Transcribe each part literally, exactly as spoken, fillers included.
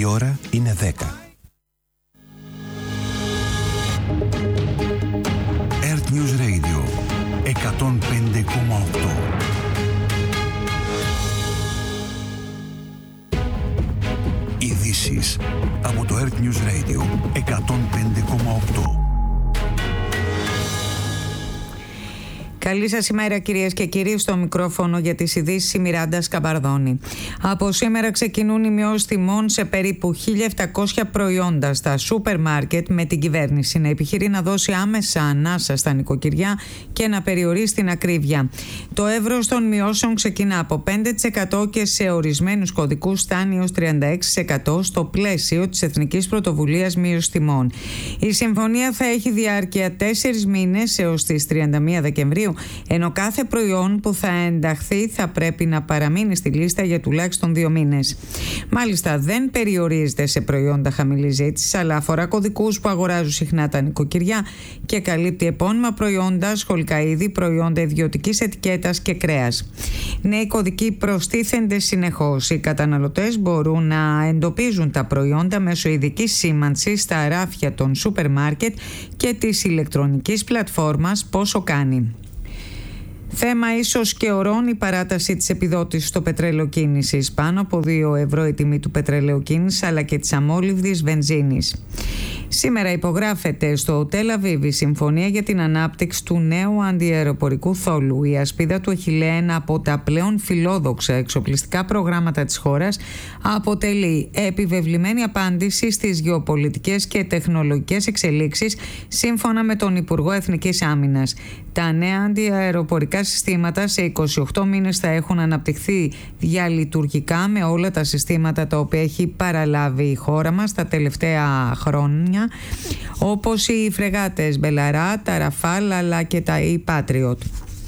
Η ώρα είναι δέκα. Earth News Radio εκατόν πέντε κόμμα οκτώ. Ειδήσεις από το Earth News Radio εκατόν πέντε κόμμα οκτώ. Καλή σας ημέρα κυρίες και κύριοι, στο μικρόφωνο για τις ειδήσεις η Μιράντα Σκαμπαρδώνη. Από σήμερα ξεκινούν οι μειώσεις τιμών σε περίπου χίλια επτακόσια προϊόντα στα σούπερ μάρκετ, με την κυβέρνηση να επιχειρεί να δώσει άμεσα ανάσα στα νοικοκυριά και να περιορίσει την ακρίβεια. Το εύρος των μειώσεων ξεκινά από πέντε τοις εκατό και σε ορισμένους κωδικούς φτάνει ως τριάντα έξι τοις εκατό στο πλαίσιο της Εθνικής Πρωτοβουλίας Μείωσης Τιμών. Η συμφωνία θα έχει διάρκεια τέσσερις μήνες έως τις τριάντα μία Δεκεμβρίου, ενώ κάθε προϊόν που θα ενταχθεί θα πρέπει να παραμείνει στη λίστα για τουλάχιστον δύο μήνες. Μάλιστα, δεν περιορίζεται σε προϊόντα χαμηλής ζήτησης, αλλά αφορά κωδικούς που αγοράζουν συχνά τα νοικοκυριά και καλύπτει επώνυμα προϊόντα, σχολικά είδη, προϊόντα ιδιωτικής ετικέτας και κρέας. Νέοι κωδικοί προστίθενται συνεχώς. Οι καταναλωτές μπορούν να εντοπίζουν τα προϊόντα μέσω ειδικής σήμανσης στα ράφια των σούπερ μάρκετ και της ηλεκτρονικής πλατφόρμας Πόσο Κάνει. Θέμα ίσως και ωρών η παράταση της επιδότησης στο πετρέλαιο κίνησης. Πάνω από δύο ευρώ η τιμή του πετρελαίου κίνησης, αλλά και της αμόλυβδης βενζίνης. Σήμερα υπογράφεται στο Τελ Αβίβ η συμφωνία για την ανάπτυξη του νέου αντιαεροπορικού θόλου. Η ασπίδα του Αχιλλέα, ένα από τα πλέον φιλόδοξα εξοπλιστικά προγράμματα της χώρας, αποτελεί επιβεβλημένη απάντηση στις γεωπολιτικές και τεχνολογικές εξελίξεις, σύμφωνα με τον Υπουργό Εθνικής Άμυνας. Τα νέα αντιαεροπορικά συστήματα σε είκοσι οκτώ μήνες θα έχουν αναπτυχθεί διαλειτουργικά με όλα τα συστήματα τα οποία έχει παραλάβει η χώρα μας τα τελευταία χρόνια, όπως οι φρεγάτες Μπελαρά, τα Ραφάλ αλλά και τα E-Patriot.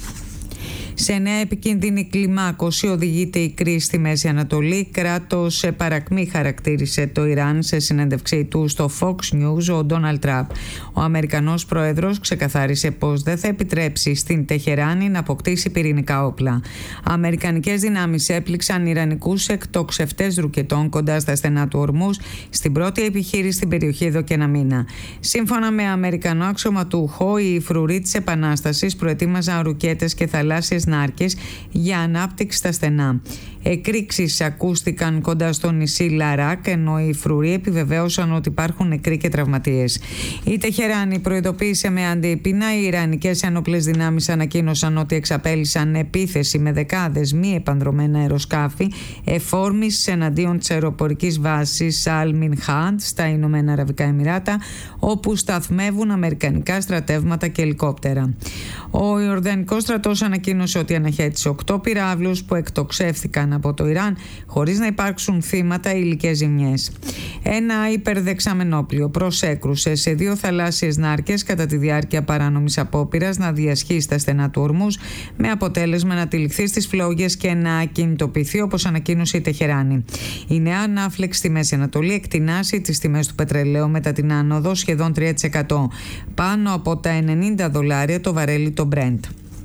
Σε νέα επικίνδυνη κλιμάκωση οδηγείται η κρίση στη Μέση Ανατολή. Κράτος σε παρακμή χαρακτήρισε το Ιράν σε συνέντευξή του στο Fox News ο Ντόναλντ Τραμπ. Ο Αμερικανός πρόεδρος ξεκαθάρισε πως δεν θα επιτρέψει στην Τεχεράνη να αποκτήσει πυρηνικά όπλα. Αμερικανικές δυνάμεις έπληξαν ιρανικούς εκτοξευτές ρουκετών κοντά στα στενά του Ορμούς στην πρώτη επιχείρηση στην περιοχή εδώ και ένα μήνα. Σύμφωνα με Αμερικανό αξιωματούχο, οι φρουροί της Επανάστασης προετοίμαζαν ρουκέτες και θαλάσσιες νάρκες για ανάπτυξη στα στενά. Εκρήξεις ακούστηκαν κοντά στο νησί Λαράκ, ενώ οι φρουροί επιβεβαίωσαν ότι υπάρχουν νεκροί και τραυματίες. Η Τεχεράνη προειδοποίησε με αντίπεινα. Οι ιρανικές ένοπλες δυνάμεις ανακοίνωσαν ότι εξαπέλυσαν επίθεση με δεκάδες μη επανδρομένα αεροσκάφη εφόρμης εναντίον της αεροπορικής βάσης Αλ Μινχάντ στα Ηνωμένα Αραβικά Εμιράτα, όπου σταθμεύουν αμερικανικά στρατεύματα και ελικόπτερα. Ο Ιορδανικός στρατός ανακοίνωσε ότι αναχέτησε οκτώ πυράβλους που εκτοξεύθηκαν από το Ιράν χωρίς να υπάρξουν θύματα ή υλικές ζημιές. Ένα υπερδεξαμενόπλιο προσέκρουσε σε δύο θαλάσσιες νάρκες κατά τη διάρκεια παράνομης απόπειρας να διασχίσει τα στενά του Ορμούς, με αποτέλεσμα να τυλιχθεί στις φλόγες και να ακινητοποιηθεί, όπως ανακοίνωσε η Τεχεράνη. Η νέα ανάφλεξη στη Μέση Ανατολή εκτινάσει τις τιμές του πετρελαίου μετά την άνοδο σχεδόν τρία τοις εκατό, πάνω από τα ενενήντα δολάρια το βαρέλι το Brent.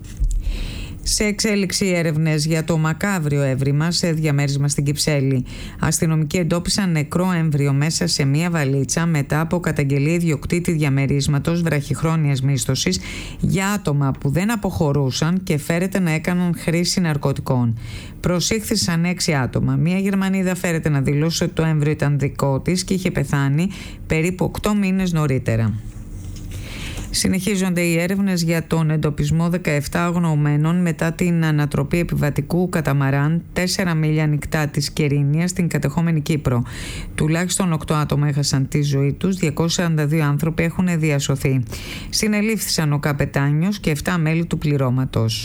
Σε εξέλιξη έρευνες για το μακάβριο έβριμα σε διαμέρισμα στην Κυψέλη. Αστυνομικοί εντόπισαν νεκρό έμβριο μέσα σε μία βαλίτσα μετά από καταγγελία ιδιοκτήτη διαμερίσματος βραχυχρόνιας μίσθωσης για άτομα που δεν αποχωρούσαν και φέρεται να έκαναν χρήση ναρκωτικών. Προσήχθησαν έξι άτομα. Μία Γερμανίδα φέρεται να δηλώσει ότι το έμβριο ήταν δικό της και είχε πεθάνει περίπου οκτώ μήνες νωρίτερα. Συνεχίζονται οι έρευνες για τον εντοπισμό δεκαεπτά αγνοωμένων μετά την ανατροπή επιβατικού καταμαράν τέσσερα μίλια νυχτά της Κερίνιας στην κατεχόμενη Κύπρο. Τουλάχιστον οκτώ άτομα έχασαν τη ζωή τους, διακόσιοι σαράντα δύο άνθρωποι έχουν διασωθεί. Συνελήφθησαν ο καπετάνιος και επτά μέλη του πληρώματος.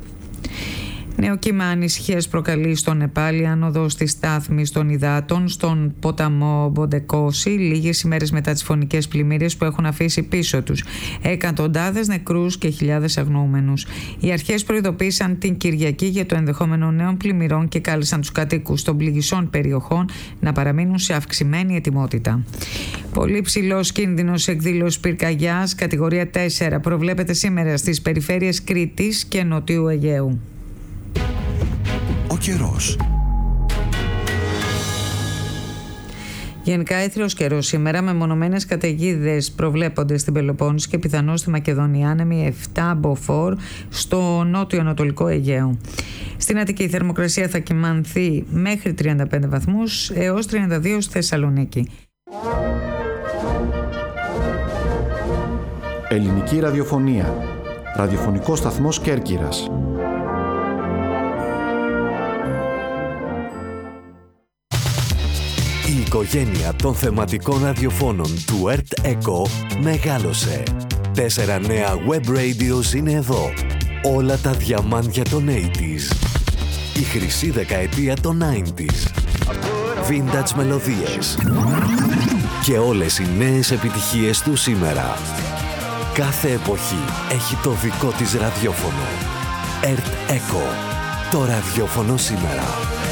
Νέο κύμα ανησυχίας προκαλεί στο Νεπάλ η άνοδος της στάθμης των υδάτων στον ποταμό Μποντεκόση, λίγες ημέρες μετά τις φωνικές πλημμύρες που έχουν αφήσει πίσω τους εκατοντάδες νεκρούς και χιλιάδες αγνοούμενους. Οι αρχές προειδοποίησαν την Κυριακή για το ενδεχόμενο νέων πλημμυρών και κάλεσαν τους κατοίκους των πληγισών περιοχών να παραμείνουν σε αυξημένη ετοιμότητα. Πολύ ψηλός κίνδυνος εκδήλωσης πυρκαγιάς κατηγορία τέσσερα προβλέπεται σήμερα στις περιφέρειες Κρήτης και Νοτιού Αιγαίου. Ο καιρός. Γενικά έθριος καιρός σήμερα, με μονομένες καταιγίδες προβλέπονται στην Πελοπόννησο και πιθανώς στη Μακεδονία, άνεμοι επτά μποφόρ στο νότιο-ανατολικό Αιγαίο. Στην Αττική η θερμοκρασία θα κυμανθεί μέχρι τριάντα πέντε βαθμούς έως τριάντα δύο στη Θεσσαλονίκη. Ελληνική ραδιοφωνία. Ραδιοφωνικός σταθμός Κέρκυρας. Η οικογένεια των θεματικών ραδιοφώνων του ΕΡΤ ΕΚΟ μεγάλωσε. Τέσσερα νέα web radios είναι εδώ. Όλα τα διαμάντια των ογδόντα. Η χρυσή δεκαετία των ενενήντα. Vintage μελωδίες. Και όλες οι νέες επιτυχίες του σήμερα. Κάθε εποχή έχει το δικό της ραδιόφωνο. ΕΡΤ ΕΚΟ. Το ραδιόφωνο σήμερα.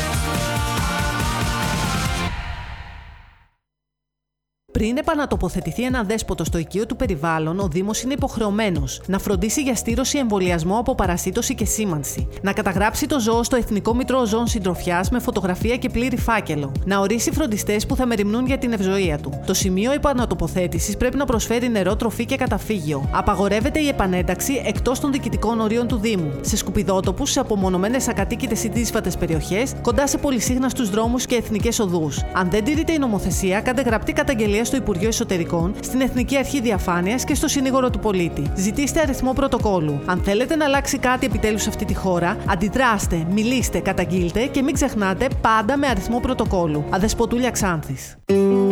Πριν επανατοποθετηθεί ένα δέσποτο στο οικείο του περιβάλλον, ο Δήμος είναι υποχρεωμένος να φροντίσει για στήρωση, εμβολιασμό από παρασίτωση και σήμανση, να καταγράψει το ζώο στο Εθνικό Μητρό Ζώων Συντροφιάς με φωτογραφία και πλήρη φάκελο, να ορίσει φροντιστές που θα μεριμνούν για την ευζοία του. Το σημείο επανατοποθέτησης πρέπει να προσφέρει νερό, τροφή και καταφύγιο. Απαγορεύεται η επανένταξη εκτός των διοικητικών ορίων του Δήμου, σε σκουπιδότοπους, σε απομονωμένες ακατοίκητες ή δύσβατες περιοχές, κοντά σε πολυσύχναστους δρόμους και εθνικές οδούς. Αν δεν τηρείται η νομοθεσία, κάντε γραπτή καταγγελία στο Υπουργείο Εσωτερικών, στην Εθνική Αρχή Διαφάνειας και στο Συνήγορο του Πολίτη. Ζητήστε αριθμό πρωτοκόλου. Αν θέλετε να αλλάξει κάτι επιτέλους σε αυτή τη χώρα, αντιδράστε, μιλήστε, καταγγείλτε και μην ξεχνάτε πάντα με αριθμό πρωτοκόλου. Αδεσποτούλια Ξάνθης.